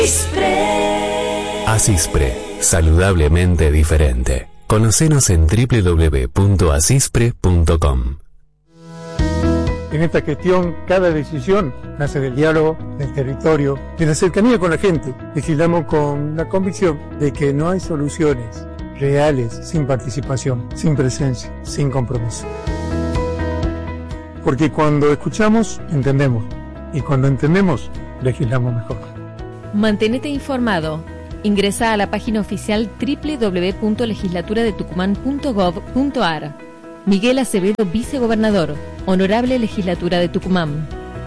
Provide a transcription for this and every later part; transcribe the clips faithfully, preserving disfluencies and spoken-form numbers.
Asispre, saludablemente diferente. Conocenos en doble u doble u doble u punto asispre punto com. En esta gestión, cada decisión nace del diálogo, del territorio, de la cercanía con la gente. Legislamos con la convicción de que no hay soluciones reales sin participación, sin presencia, sin compromiso. Porque cuando escuchamos, entendemos. Y cuando entendemos, legislamos mejor. Mantenete informado. Ingresa a la página oficial doble u doble u doble u punto legislatura de tucumán punto gov punto ar. Miguel Acevedo, vicegobernador, Honorable Legislatura de Tucumán.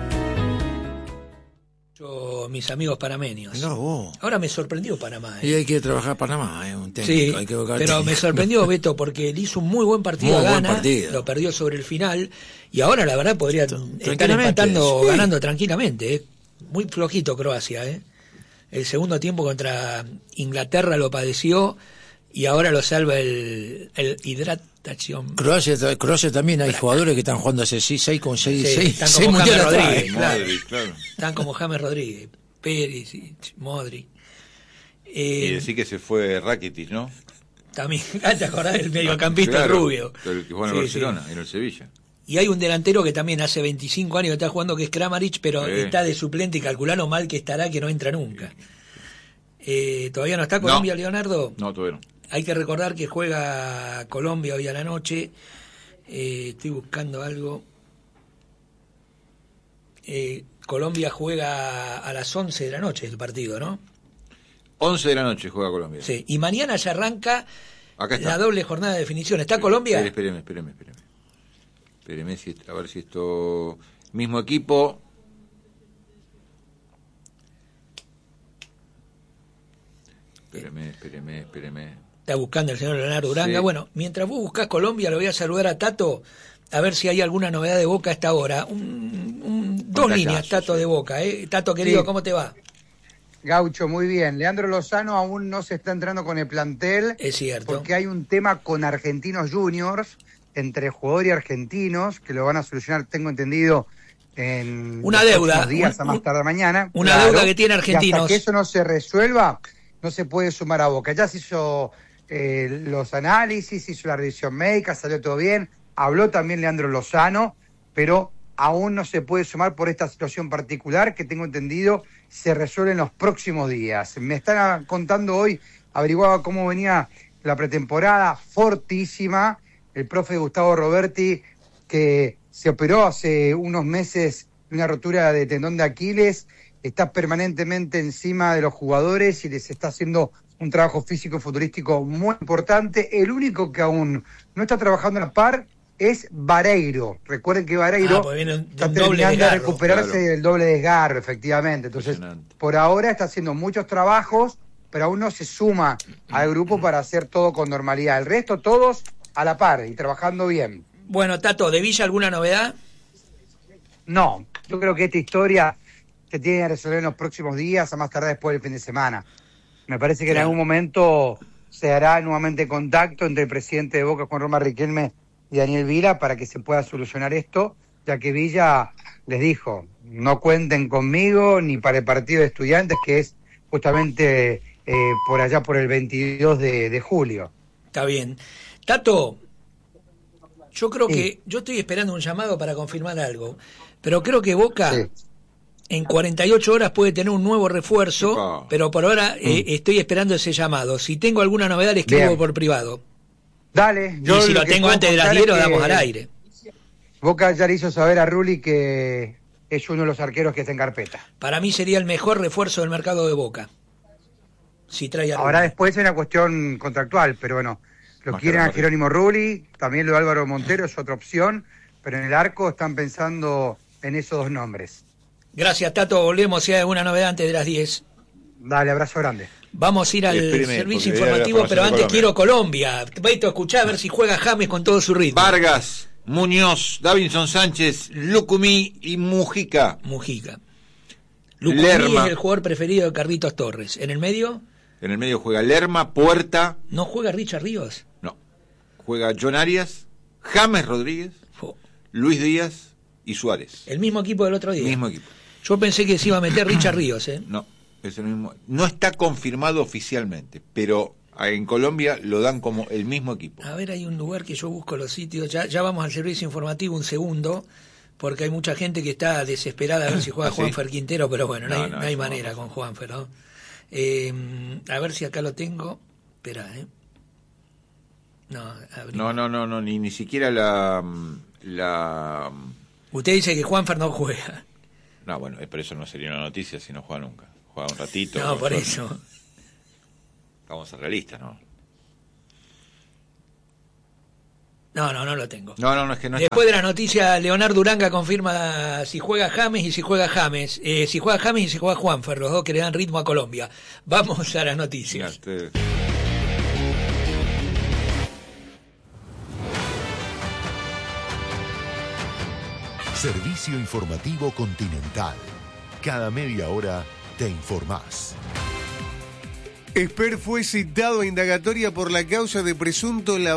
Yo, mis amigos panameños. No, vos. Ahora me sorprendió Panamá. ¿eh? Y hay que trabajar en Panamá, es un técnico. Sí, hay que buscar pero técnico. me sorprendió, Beto, porque él hizo un muy buen partido Muy a buen Ghana, partido. lo perdió sobre el final, y ahora la verdad podría estar Tranquilamente, empatando, sí. ganando tranquilamente. ¿eh? Muy flojito Croacia, ¿eh? El segundo tiempo contra Inglaterra lo padeció y ahora lo salva el, el hidratación. Croacia, Croacia también hay jugadores que están jugando hace seis con seis, Sí, seis, están seis como mundiales James atrás. Rodríguez, claro. Modric, claro. Están como James Rodríguez, Pérez y Modric. Eh, Y decir que se fue Rakitic, ¿no? También, ¿te acordás del mediocampista Claro, rubio? el que juega en Sí, el Barcelona, sí. en el Sevilla. Y hay un delantero que también hace veinticinco años que está jugando, que es Kramaric, pero Sí. está de suplente y calculalo mal que estará, que no entra nunca. Eh, ¿Todavía no está Colombia, No. Leonardo? No, todavía no. Hay que recordar que juega Colombia hoy a la noche. Eh, estoy buscando algo. Eh, Colombia juega a las once de la noche el partido, ¿no? once de la noche juega Colombia. Sí. Y mañana ya arranca Acá está. la doble jornada de definición. ¿Está Colombia? Espéreme, espéreme, espéreme. Espéreme, si, a ver si esto... Mismo equipo... Espéreme, espéreme, espéreme. Está buscando el señor Leonardo Uranga. Sí. Bueno, mientras vos buscás Colombia, lo voy a saludar a Tato, a ver si hay alguna novedad de Boca a esta hora. Un, un- dos callazo, líneas, Tato, sí. de Boca. ¿eh? Tato, querido, Sí. ¿cómo te va? Gaucho, muy bien. Leandro Lozano aún no se está entrando con el plantel Es cierto. porque hay un tema con Argentinos Juniors, entre jugadores y argentinos, que lo van a solucionar, tengo entendido, en Una los deuda, próximos días un- a más un- tarde mañana. una deuda que tiene Y hasta Argentinos. que eso no se resuelva, no se puede sumar a Boca. Ya se hizo eh, los análisis, hizo la revisión médica, salió todo bien. Habló también Leandro Lozano, pero aún no se puede sumar por esta situación particular que tengo entendido se resuelve en los próximos días. Me están contando hoy, averiguaba cómo venía la pretemporada, fortísima. El profe Gustavo Roberti, que se operó hace unos meses de una rotura de tendón de Aquiles, está permanentemente encima de los jugadores y les está haciendo un trabajo físico futurístico muy importante. El único que aún no está trabajando a la par es Vareiro. Recuerden que Vareiro Ah, pues viene de está un doble terminando de desgarro. recuperarse Claro. del doble desgarro, efectivamente. Entonces, Impresionante. por ahora está haciendo muchos trabajos, pero aún no se suma al grupo para hacer todo con normalidad. El resto, todos a la par y trabajando bien. Bueno, Tato, ¿de Villa alguna novedad? No, yo creo que esta historia se tiene que resolver en los próximos días, a más tardar después del fin de semana. Me parece que en Claro. algún momento se hará nuevamente contacto entre el presidente de Boca, Juan Román Riquelme, y Daniel Vila para que se pueda solucionar esto, ya que Villa les dijo, no cuenten conmigo ni para el partido de estudiantes, que es justamente eh, por allá por el veintidós de, de julio. Está bien. Tato, yo creo Sí. que... Yo estoy esperando un llamado para confirmar algo, pero creo que Boca... Sí. En cuarenta y ocho horas puede tener un nuevo refuerzo, Epa. pero por ahora eh, estoy esperando ese llamado. Si tengo alguna novedad, le escribo Bien. por privado. Dale, Y si lo que tengo puedo antes de las contar diez, lo es que damos al aire. Boca ya le hizo saber a Rulli que es uno de los arqueros que está en carpeta. Para mí sería el mejor refuerzo del mercado de Boca. Si trae a Ahora Rulli. después es una cuestión contractual, pero bueno, lo Más quieren caro, a más Jerónimo Rulli, también lo de Álvaro Montero es otra opción, pero en el arco están pensando en esos dos nombres. Gracias, Tato. Volvemos si hay alguna novedad antes de las diez. Dale, abrazo grande. Vamos a ir al Espéreme, servicio porque informativo, era la pero antes formación de quiero Colombia. Beto, escuchá a ver si juega James con todo su ritmo. Vargas, Muñoz, Davinson Sánchez, Lucumí y Mujica. Mujica. Lucumí Lerma. es el jugador preferido de Carlitos Torres. En el medio, En el medio juega Lerma, Puerta. ¿no juega Richard Ríos? No. Juega John Arias, James Rodríguez, Fo- Luis Díaz y Suárez. El mismo equipo del otro día. Mismo equipo. Yo pensé que se iba a meter Richard Ríos, ¿eh? No. Es el mismo. No está confirmado oficialmente, pero en Colombia lo dan como el mismo equipo. A ver, hay un lugar que yo busco los sitios. Ya, ya vamos al servicio informativo un segundo, porque hay mucha gente que está desesperada a ver si juega ¿Ah, sí? Juanfer Quintero, pero bueno, no, No, hay, no, no hay eso manera no con Juanfer, ¿no? Eh, a ver si acá lo tengo. Espera, ¿eh? No, abrimos. No, no, no, no, ni ni siquiera la la. Usted dice que Juanfer no juega. No, bueno, pero eso no sería una noticia si no juega nunca. Juega un ratito. No, por suerte. eso. Vamos a ser realistas, ¿no? No, no, no lo tengo. No, no, no, es que no Después está. de la noticia, Leonardo Uranga confirma si juega James y si juega James. Eh, si juega James y si juega Juanfer, los dos que le dan ritmo a Colombia. Vamos a las noticias. Ya, usted- Servicio Informativo Continental. Cada media hora te informás. Esper fue citado a indagatoria por la causa de presunto lavado